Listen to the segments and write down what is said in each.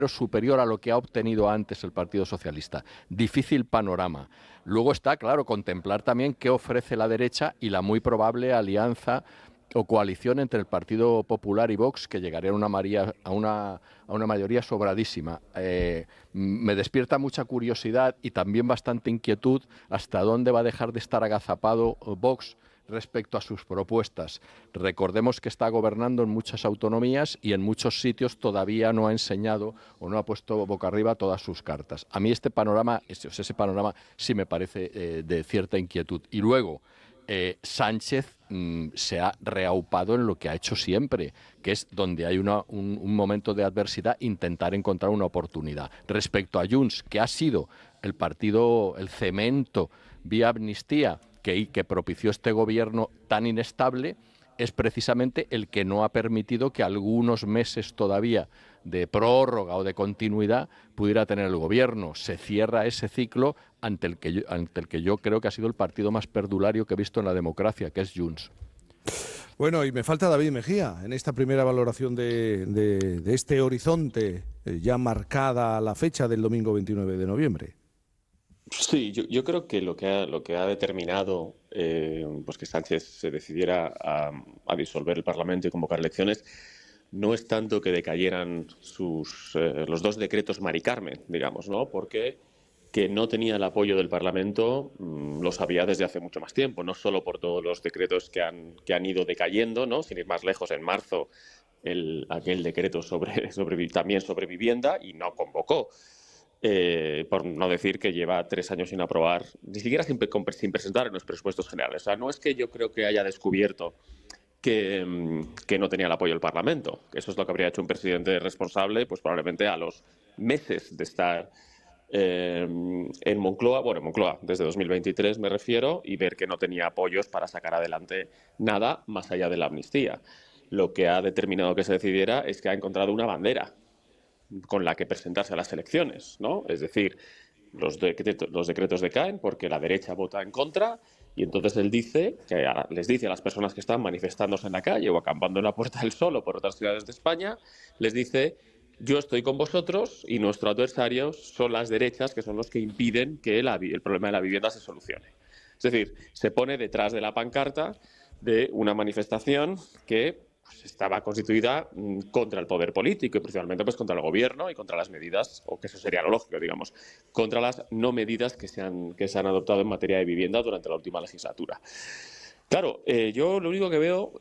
superior a lo que ha obtenido antes el Partido Socialista. Difícil panorama. Luego está, claro, contemplar también qué ofrece la derecha y la muy probable alianza o coalición entre el Partido Popular y Vox, que llegaría a una mayoría sobradísima. Me despierta mucha curiosidad y también bastante inquietud hasta dónde va a dejar de estar agazapado Vox respecto a sus propuestas. Recordemos que está gobernando en muchas autonomías y en muchos sitios todavía no ha enseñado o no ha puesto boca arriba todas sus cartas. A mí ese panorama sí me parece de cierta inquietud. Y luego, Sánchez se ha reaupado en lo que ha hecho siempre, que es donde hay un momento de adversidad, intentar encontrar una oportunidad. Respecto a Junts, que ha sido el partido, el cemento vía amnistía que propició este gobierno tan inestable, es precisamente el que no ha permitido que algunos meses todavía de prórroga o de continuidad pudiera tener el gobierno. Se cierra ese ciclo ante el que yo creo que ha sido el partido más perdulario que he visto en la democracia, que es Junts. Bueno, y me falta David Mejía en esta primera valoración de este horizonte, ya marcada la fecha del domingo 29 de noviembre. Sí, yo creo que lo que ha determinado pues que Sánchez se decidiera a disolver el Parlamento y convocar elecciones no es tanto que decayeran los dos decretos Mari Carmen, digamos, ¿no? Porque que no tenía el apoyo del Parlamento lo sabía desde hace mucho más tiempo, no solo por todos los decretos que han ido decayendo, ¿no? Sin ir más lejos, en marzo aquel decreto también sobre vivienda y no convocó. Por no decir que lleva 3 años sin aprobar, ni siquiera sin presentar en los presupuestos generales. O sea, no es que yo creo que haya descubierto que no tenía el apoyo del Parlamento. Eso es lo que habría hecho un presidente responsable, pues probablemente a los meses de estar en Moncloa, desde 2023 me refiero, y ver que no tenía apoyos para sacar adelante nada más allá de la amnistía. Lo que ha determinado que se decidiera es que ha encontrado una bandera con la que presentarse a las elecciones, ¿no? Es decir, los decretos decaen porque la derecha vota en contra y entonces él les dice a las personas que están manifestándose en la calle o acampando en la Puerta del Sol o por otras ciudades de España, les dice: yo estoy con vosotros y nuestro adversario son las derechas, que son los que impiden que el problema de la vivienda se solucione. Es decir, se pone detrás de la pancarta de una manifestación que estaba constituida contra el poder político y principalmente pues contra el gobierno y contra las medidas, o que eso sería lo lógico, digamos, contra las no medidas que se han adoptado en materia de vivienda durante la última legislatura. Claro, yo lo único que veo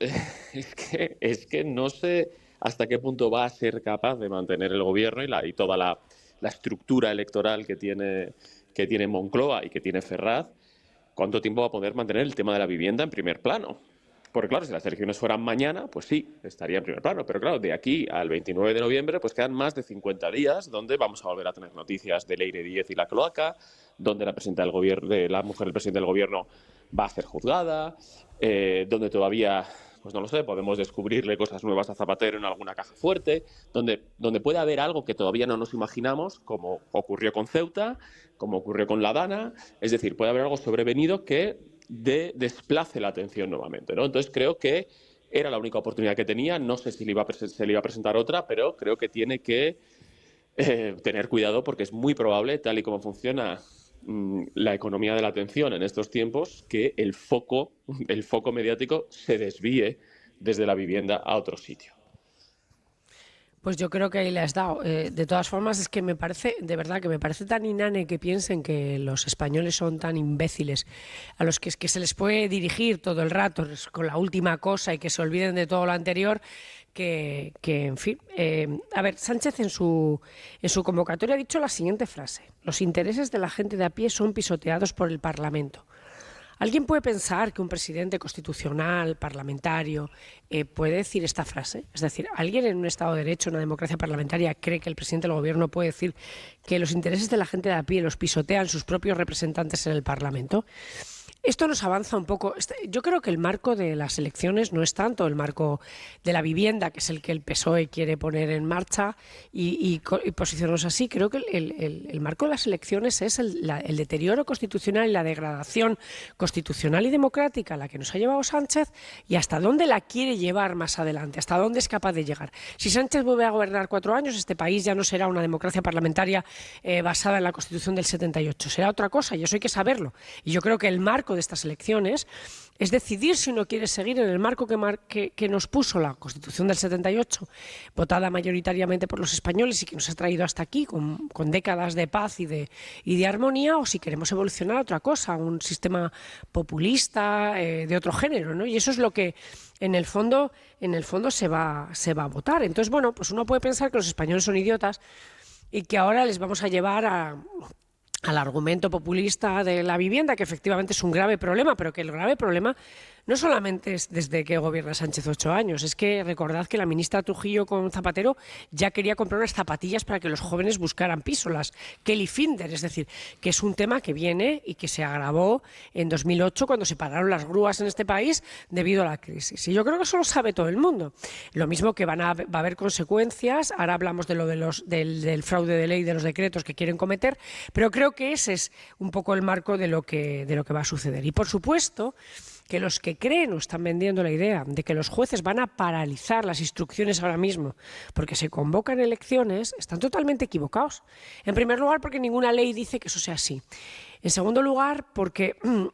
es que no sé hasta qué punto va a ser capaz de mantener el gobierno y toda la estructura electoral que tiene Moncloa y que tiene Ferraz, cuánto tiempo va a poder mantener el tema de la vivienda en primer plano. Porque claro, si las elecciones fueran mañana, pues sí, estaría en primer plano. Pero claro, de aquí al 29 de noviembre, pues quedan más de 50 días donde vamos a volver a tener noticias de Leire Díez y la cloaca, donde la mujer del presidente del gobierno va a ser juzgada, donde todavía, pues no lo sé, podemos descubrirle cosas nuevas a Zapatero en alguna caja fuerte, donde puede haber algo que todavía no nos imaginamos, como ocurrió con Ceuta, como ocurrió con La Dana. Es decir, puede haber algo sobrevenido que desplace la atención nuevamente, ¿no? Entonces creo que era la única oportunidad que tenía. No sé si se le iba a presentar otra, pero creo que tiene que tener cuidado porque es muy probable, tal y como funciona la economía de la atención en estos tiempos, que el foco mediático se desvíe desde la vivienda a otro sitio. Pues yo creo que ahí le has dado. De todas formas, es que me parece, de verdad, que me parece tan inane que piensen que los españoles son tan imbéciles, a los que se les puede dirigir todo el rato con la última cosa y que se olviden de todo lo anterior, que en fin. A ver, Sánchez en su convocatoria ha dicho la siguiente frase: los intereses de la gente de a pie son pisoteados por el Parlamento. ¿Alguien puede pensar que un presidente constitucional, parlamentario, puede decir esta frase? Es decir, ¿alguien en un Estado de Derecho, una democracia parlamentaria, cree que el presidente del gobierno puede decir que los intereses de la gente de a pie los pisotean sus propios representantes en el Parlamento? Esto nos avanza un poco. Yo creo que el marco de las elecciones no es tanto el marco de la vivienda, que es el que el PSOE quiere poner en marcha y posicionarnos así. Creo que el marco de las elecciones es el deterioro constitucional y la degradación constitucional y democrática a la que nos ha llevado Sánchez y hasta dónde la quiere llevar más adelante, hasta dónde es capaz de llegar. Si Sánchez vuelve a gobernar 4 años, este país ya no será una democracia parlamentaria basada en la Constitución del 78. Será otra cosa y eso hay que saberlo. Y yo creo que el marco de estas elecciones es decidir si uno quiere seguir en el marco que nos puso la Constitución del 78, votada mayoritariamente por los españoles y que nos ha traído hasta aquí con décadas de paz y de armonía, o si queremos evolucionar a otra cosa, un sistema populista de otro género, ¿no? Y eso es lo que en el fondo se va a votar. Entonces, bueno, pues uno puede pensar que los españoles son idiotas y que ahora les vamos a llevar al argumento populista de la vivienda, que efectivamente es un grave problema, pero que el grave problema no solamente es desde que gobierna Sánchez 8 años, es que recordad que la ministra Trujillo con Zapatero ya quería comprar unas zapatillas para que los jóvenes buscaran piso, las Kelly Finder, es decir, que es un tema que viene y que se agravó en 2008 cuando se pararon las grúas en este país debido a la crisis. Y yo creo que eso lo sabe todo el mundo. Lo mismo que va a haber consecuencias, ahora hablamos de del fraude de ley de los decretos que quieren cometer, pero creo que ese es un poco el marco de lo que va a suceder. Y por supuesto que los que creen o están vendiendo la idea de que los jueces van a paralizar las instrucciones ahora mismo porque se convocan elecciones están totalmente equivocados. En primer lugar, porque ninguna ley dice que eso sea así. En segundo lugar, porque,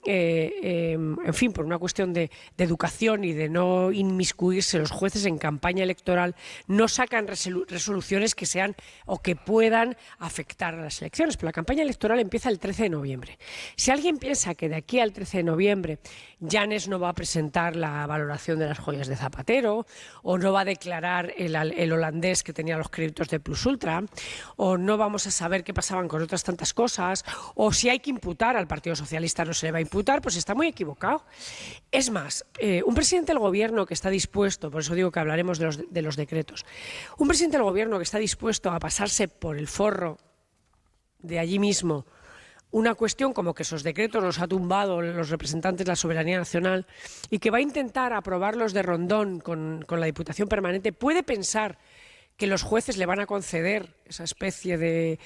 en fin, por una cuestión de educación y de no inmiscuirse los jueces en campaña electoral, no sacan resoluciones que sean o que puedan afectar a las elecciones. Pero la campaña electoral empieza el 13 de noviembre. Si alguien piensa que de aquí al 13 de noviembre Llanes no va a presentar la valoración de las joyas de Zapatero, o no va a declarar el holandés que tenía los créditos de Plus Ultra, o no vamos a saber qué pasaban con otras tantas cosas, o si hay que imputar al Partido Socialista no se le va a imputar, pues está muy equivocado. Es más, un presidente del Gobierno que está dispuesto, por eso digo que hablaremos de los decretos, un presidente del Gobierno que está dispuesto a pasarse por el forro de allí mismo una cuestión como que esos decretos los ha tumbado los representantes de la soberanía nacional y que va a intentar aprobarlos de rondón con la Diputación Permanente, puede pensar que los jueces le van a conceder esa especie de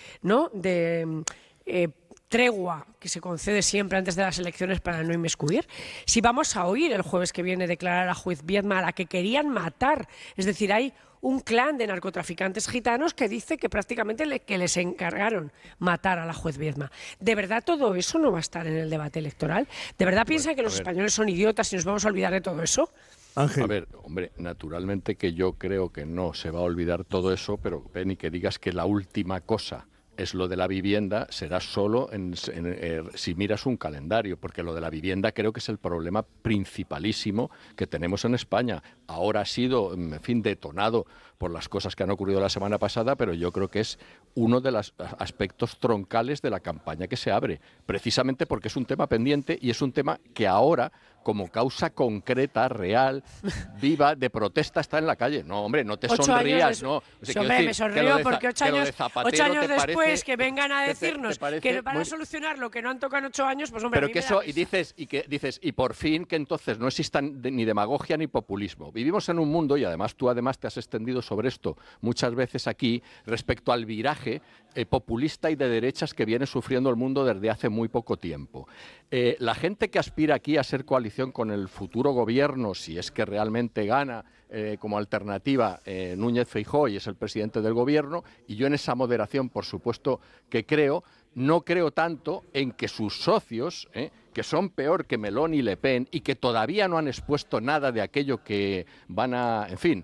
tregua que se concede siempre antes de las elecciones para no inmiscuir. Si vamos a oír el jueves que viene declarar a la juez Viedma, a la que querían matar, es decir, hay un clan de narcotraficantes gitanos que dice que prácticamente que les encargaron matar a la juez Viedma. ¿De verdad todo eso no va a estar en el debate electoral? ¿De verdad piensan que los españoles son idiotas y nos vamos a olvidar de todo eso? Ángel. A ver, hombre, naturalmente que yo creo que no se va a olvidar todo eso, pero Penny, que digas que la última cosa es lo de la vivienda, será solo si miras un calendario, porque lo de la vivienda creo que es el problema principalísimo que tenemos en España. Ahora ha sido, en fin, detonado por las cosas que han ocurrido la semana pasada, pero yo creo que es uno de los aspectos troncales de la campaña que se abre, precisamente porque es un tema pendiente y es un tema que ahora, como causa concreta, real, viva, de protesta, está en la calle. No, hombre, no te sonrías, ¿no? O sea, hombre, me sonrío porque 8 años después que vengan a decirnos que van a solucionar lo que no han tocado en 8 años, pues hombre, pero que eso, y por fin que entonces no existan ni demagogia ni populismo. Vivimos en un mundo, y además tú te has extendido sobre esto muchas veces aquí, respecto al viraje populista y de derechas que viene sufriendo el mundo desde hace muy poco tiempo. La gente que aspira aquí a ser coalición con el futuro gobierno, si es que realmente gana como alternativa Núñez Feijóo y es el presidente del gobierno, y yo en esa moderación, por supuesto, que creo, no creo tanto en que sus socios, que son peor que Meloni y Le Pen y que todavía no han expuesto nada de aquello que van a, en fin,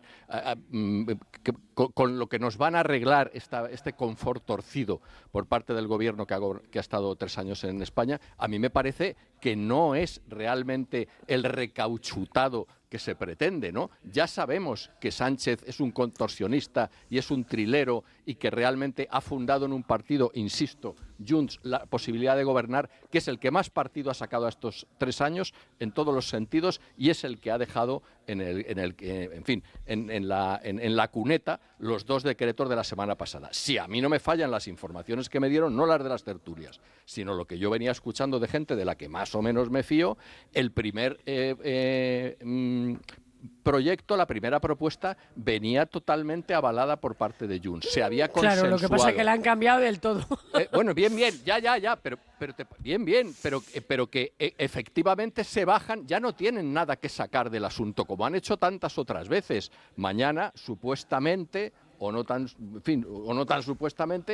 con lo que nos van a arreglar este confort torcido por parte del gobierno que ha estado 3 años en España, a mí me parece que no es realmente el recauchutado que se pretende, ¿no? Ya sabemos que Sánchez es un contorsionista y es un trilero y que realmente ha fundado en un partido, insisto, Junts la posibilidad de gobernar, que es el que más partido ha sacado a estos 3 años en todos los sentidos y es el que ha dejado en la cuneta los 2 decretos de la semana pasada. Si a mí no me fallan las informaciones que me dieron, no las de las tertulias, sino lo que yo venía escuchando de gente de la que más o menos me fío, el primer proyecto, la primera propuesta, venía totalmente avalada por parte de Junts. Se había consensuado. Claro, lo que pasa es que la han cambiado del todo. Bueno, bien, ya, pero pero que efectivamente se bajan, ya no tienen nada que sacar del asunto, como han hecho tantas otras veces. Mañana, supuestamente, o no tan supuestamente,